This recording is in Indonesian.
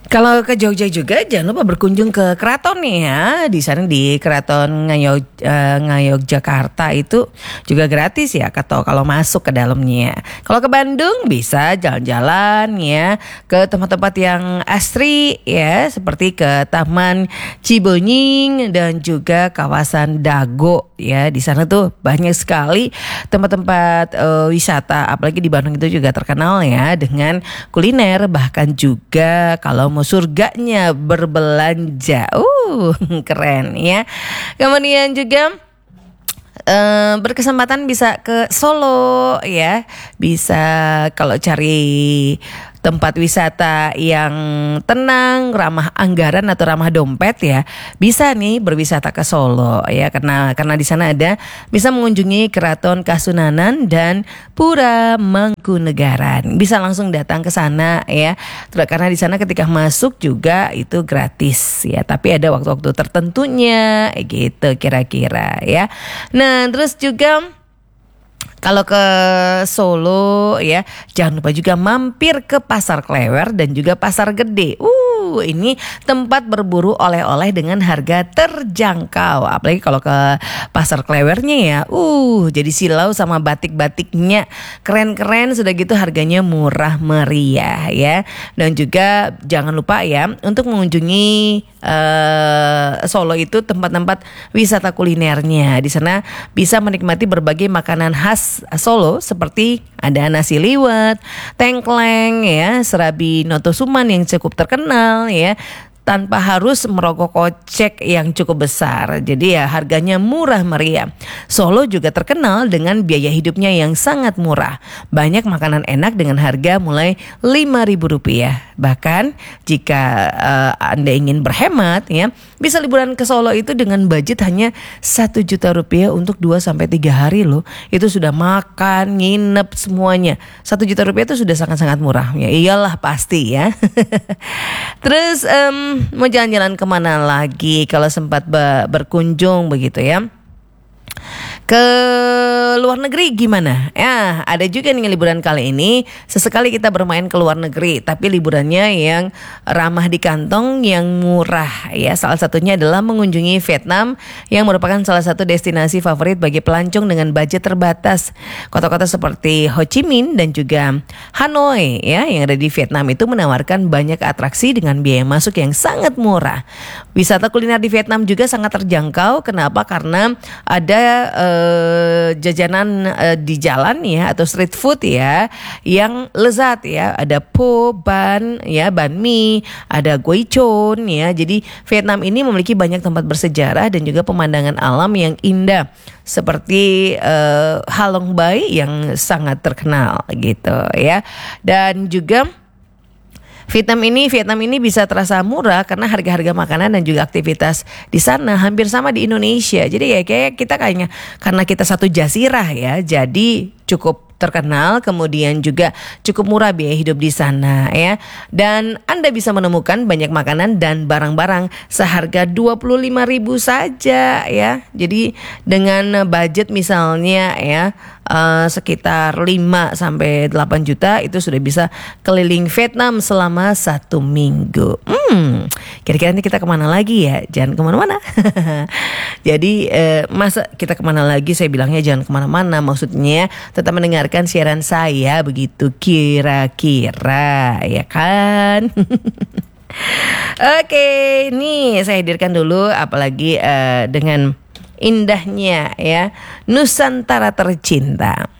Kalau ke Jogja juga jangan lupa berkunjung ke keraton nih ya. Di sana di Keraton Ngayog Jakarta itu juga gratis ya kalau masuk ke dalamnya. Kalau ke Bandung bisa jalan-jalan ya ke tempat-tempat yang asri ya, seperti ke Taman Cibenying dan juga kawasan Dago ya. Di sana tuh banyak sekali tempat-tempat wisata, apalagi di Bandung itu juga terkenal ya dengan kuliner, bahkan juga kalau mau surganya berbelanja. Keren ya. Kemudian juga berkesempatan bisa ke Solo ya. Bisa kalau cari tempat wisata yang tenang, ramah anggaran atau ramah dompet ya, bisa nih berwisata ke Solo ya, karena di sana bisa mengunjungi Keraton Kasunanan dan Pura Mangkunegaran. Bisa langsung datang ke sana ya. Karena di sana ketika masuk juga itu gratis ya, tapi ada waktu-waktu tertentunya gitu kira-kira ya. Nah, terus juga kalau ke Solo ya, jangan lupa juga mampir ke Pasar Klewer dan juga Pasar Gede. Ini tempat berburu oleh-oleh dengan harga terjangkau. Apalagi kalau ke Pasar Klewernya ya, jadi silau sama batik-batiknya keren-keren, sudah gitu harganya murah meriah ya. Dan juga jangan lupa ya untuk mengunjungi Solo itu tempat-tempat wisata kulinernya. Di sana bisa menikmati berbagai makanan khas Solo seperti ada nasi liwet, tengkleng ya, serabi noto suman yang cukup terkenal ya, tanpa harus merogoh kocek yang cukup besar. Jadi ya harganya murah meriah. Solo juga terkenal dengan biaya hidupnya yang sangat murah. Banyak makanan enak dengan harga mulai Rp5.000. Bahkan jika Anda ingin berhemat ya, bisa liburan ke Solo itu dengan budget hanya Rp1.000.000 untuk 2-3 hari loh. Itu sudah makan, nginep semuanya. Rp1.000.000 itu sudah sangat-sangat murah. Ya iyalah pasti ya. Terus mau jalan-jalan kemana lagi kalau sempat berkunjung begitu ya? Ke luar negeri gimana? Ya, ada juga nih liburan kali ini. Sesekali kita bermain ke luar negeri, tapi liburannya yang ramah di kantong, yang murah ya. Salah satunya adalah mengunjungi Vietnam yang merupakan salah satu destinasi favorit bagi pelancong dengan budget terbatas. Kota-kota seperti Ho Chi Minh dan juga Hanoi ya yang ada di Vietnam itu menawarkan banyak atraksi dengan biaya masuk yang sangat murah. Wisata kuliner di Vietnam juga sangat terjangkau. Kenapa? Karena ada jajanan di jalan ya, atau street food ya yang lezat ya. Ada pho ban ya, banh mi, ada gui chon ya. Jadi Vietnam ini memiliki banyak tempat bersejarah dan juga pemandangan alam yang indah seperti Halong Bay yang sangat terkenal gitu ya. Dan juga Vietnam ini bisa terasa murah karena harga-harga makanan dan juga aktivitas di sana hampir sama di Indonesia. Jadi ya kayak kita karena kita satu jazirah ya, jadi cukup terkenal, kemudian juga cukup murah biaya hidup di sana ya. Dan Anda bisa menemukan banyak makanan dan barang-barang seharga 25.000 saja ya. Jadi dengan budget misalnya ya sekitar 5-8 juta itu sudah bisa keliling Vietnam selama 1 minggu. Kira-kira ini kita kemana lagi ya? Jangan kemana-mana. Jadi masa kita kemana lagi? Saya bilangnya jangan kemana-mana. Maksudnya tetap mendengarkan siaran saya begitu kira-kira ya kan? Oke, ini saya hadirkan dulu apalagi dengan indahnya ya Nusantara tercinta.